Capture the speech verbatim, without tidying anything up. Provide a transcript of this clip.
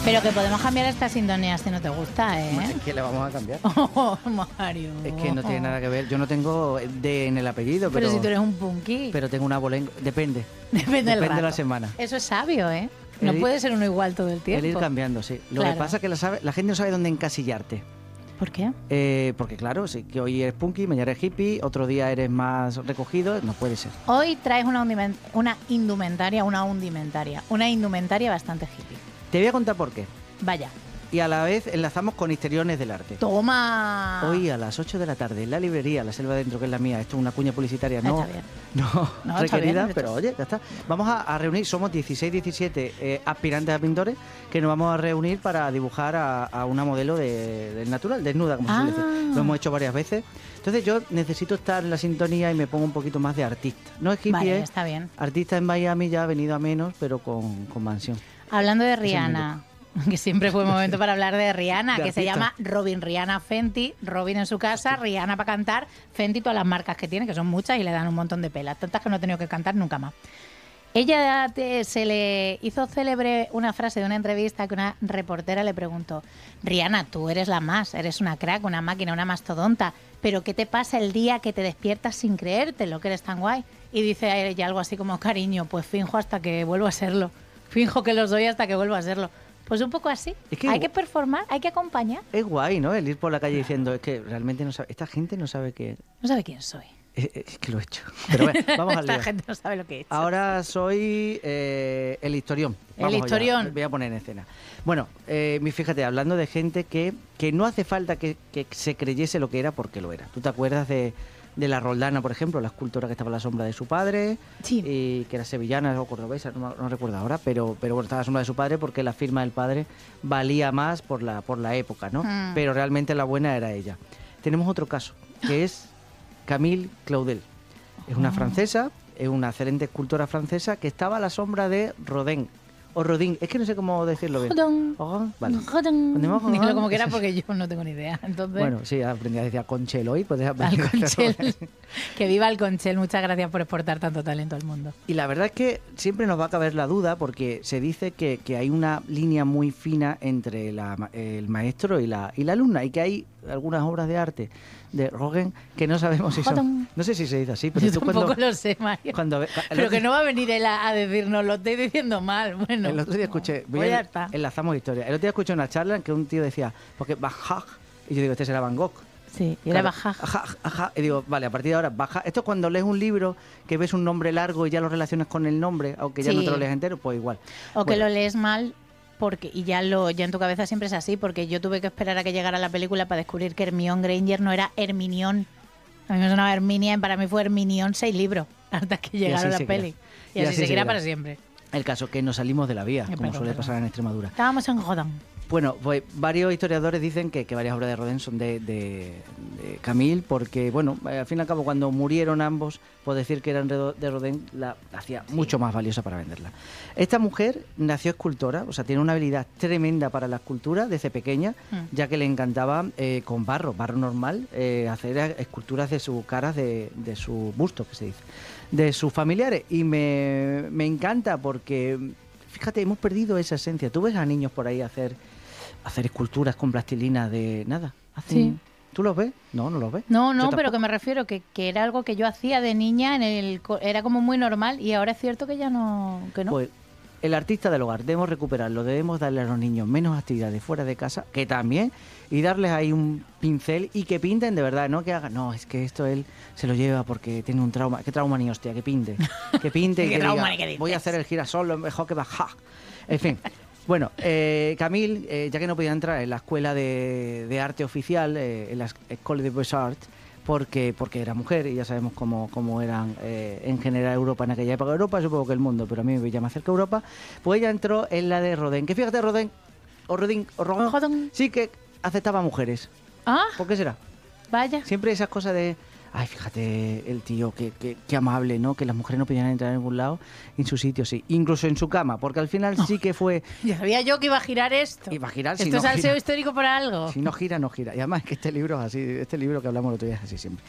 Pero que podemos cambiar esta sintonía si no te gusta, ¿eh? Es que le vamos a cambiar. Oh, Mario. Es que no tiene nada que ver. Yo no tengo D en el apellido, pero... pero... si tú eres un punky. Pero tengo una bolengo... Depende. Depende del Depende rato. de la semana. Eso es sabio, ¿eh? No El puede ser uno igual todo el tiempo. El ir cambiando, sí. Lo Claro. que pasa es que la, sabe, la gente no sabe dónde encasillarte. ¿Por qué? Eh, porque claro, sí, que hoy eres punky, mañana eres hippie, otro día eres más recogido, no puede ser. Hoy traes una, undiment- una indumentaria, una undimentaria, una indumentaria bastante hippie. Te voy a contar por qué. Vaya. Y a la vez enlazamos con Histriones del Arte. ¡Toma! Hoy a las ocho de la tarde en la librería La Selva Adentro, que es la mía, esto es una cuña publicitaria, Ah, no, está bien. no, No, está requerida, bien, pero oye, ya está. Vamos a, a reunir, somos dieciséis, diecisiete eh, aspirantes a pintores que nos vamos a reunir para dibujar a, a una modelo de, del natural, desnuda, como se suele Ah. decir. Lo hemos hecho varias veces. Entonces yo necesito estar en la sintonía y me pongo un poquito más de artista. No es hippie, Vale, es está bien. artista en Miami, ya ha venido a menos, pero con, con mansión. Hablando de es Rihanna, que siempre fue momento para hablar de Rihanna, De que se artista. llama Robin Rihanna Fenty, Robin en su casa, Rihanna para cantar, Fenty todas las marcas que tiene, que son muchas y le dan un montón de pelas, tantas que no he tenido que cantar nunca más. Ella te- se le hizo célebre una frase de una entrevista que una reportera le preguntó: Rihanna, tú eres la más, eres una crack, una máquina, una mastodonta, pero ¿qué te pasa el día que te despiertas sin creértelo, que eres tan guay? Y dice a ella algo así como: cariño, pues finjo hasta que vuelvo a serlo, finjo que lo soy hasta que vuelvo a serlo. Pues un poco así, Es que hay igual- que performar, hay que acompañar. Es guay, ¿no? El ir por la calle diciendo, es que realmente no sabe, esta gente no sabe que... No sabe quién soy. Es, es que lo he hecho. Pero bueno, vamos al Esta lío. gente no sabe lo que he hecho. Ahora soy eh, el historión. El Vamos allá, historión. Voy a poner en escena. Bueno, eh, mi- fíjate, hablando de gente que, que no hace falta que, que se creyese lo que era porque lo era. ¿Tú te acuerdas de, de la Roldana, por ejemplo, la escultora que estaba a la sombra de su padre? Sí. Y que era sevillana o cordobesa, no, me- no recuerdo ahora, pero, pero bueno, estaba a la sombra de su padre porque la firma del padre valía más por la, por la época, ¿no? Mm. Pero realmente la buena era ella. Tenemos otro caso, que es Camille Claudel. Es una francesa, es una excelente escultora francesa que estaba a la sombra de Rodin. O Rodin, es que no sé cómo decirlo bien. Rodin. Rodin, vale. Rodin. Ponemos Rodin. Dígalo como quiera porque yo no tengo ni idea. Entonces, Bueno, sí, aprendí a decir Conchel hoy. Puedes aprender a Alconchel. hacerlo. Que viva Alconchel. Muchas gracias por exportar tanto talento al mundo. Y la verdad es que siempre nos va a caber la duda porque se dice que, que hay una línea muy fina entre la ma- el maestro y la, y la alumna y que hay algunas obras de arte de Rodin que no sabemos si son... Rodin. No sé si se dice así, pero Yo tú tampoco cuando... lo sé, Mario. cuando ve- el Pero otro- que no va a venir él a, a decirnos, lo estoy diciendo mal. Bueno, El otro día escuché, voy pues a- ya está. enlazamos historia. El otro día escuché una charla en que un tío decía, porque Bajaj, y yo digo, este será Van Gogh. Sí, y era Claro, baja. Ajá, ajá, y digo, vale, a partir de ahora, baja. Esto es cuando lees un libro que ves un nombre largo y ya lo relacionas con el nombre, aunque ya no Sí. te lo lees entero, pues igual. O que Bueno, lo lees mal porque y ya lo ya en tu cabeza siempre es así, porque yo tuve que esperar a que llegara la película para descubrir que Hermione Granger no era Herminión. A mí me sonaba Herminia y para mí fue Herminión seis libros hasta que llegaron la seguirá. peli. Y, Y así, así seguirá seguirá. para siempre. El caso que nos salimos de la vía, Eh, como perdón, suele perdón. pasar en Extremadura. Estábamos en Rodin. Bueno, pues varios historiadores dicen que, que varias obras de Rodin son de, de, de Camille, porque, bueno, eh, al fin y al cabo, cuando murieron ambos, por decir que eran de de Rodin, la hacía mucho más valiosa para venderla. Esta mujer nació escultora, o sea, tiene una habilidad tremenda para la escultura desde pequeña, Mm. ya que le encantaba eh, con barro, barro normal, eh, hacer esculturas de sus caras, de, de su busto, que se dice, de sus familiares. Y me, me encanta porque, fíjate, hemos perdido esa esencia. Tú ves a niños por ahí hacer hacer esculturas con plastilina de nada. Hacen- Sí. ¿Tú los ves? No, no los ves. No, no, Yo pero tampoco. que me refiero que, que era algo que yo hacía de niña, en el co- era como muy normal y ahora es cierto que ya no, que no. Pues el artista del hogar, debemos recuperarlo, debemos darle a los niños menos actividades fuera de casa, que también, y darles ahí un pincel y que pinten de verdad, no que hagan, no, es que esto él se lo lleva porque tiene un trauma. ¿Qué trauma ni hostia? Que pinte. Que pinte y ¿Qué que trauma diga, ni qué dices? voy a hacer el girasol, lo mejor que baja. En fin. Bueno, eh, Camille, eh, ya que no podía entrar en la escuela de, de arte oficial, eh, en la École de Beaux-Arts, porque, porque era mujer y ya sabemos cómo, cómo eran eh, en general Europa en aquella época. Europa, supongo que el mundo, pero a mí me veía más cerca Europa. Pues ella entró en la de Rodin, que fíjate, Rodin, o Rodin, o Rodin, Rodin. sí que aceptaba mujeres. Ah, ¿Por qué será? vaya. Siempre esas cosas de, ay, fíjate el tío, qué, qué, qué amable, ¿no? Que las mujeres no podían entrar en ningún lado, en su sitio sí, incluso en su cama, porque al final sí que fue, Ya sabía yo que iba a girar esto. iba a girar, si Esto no es salseo gira. histórico por algo. Si no gira, no gira. Y además que este libro es así, este libro que hablamos el otro día es así siempre.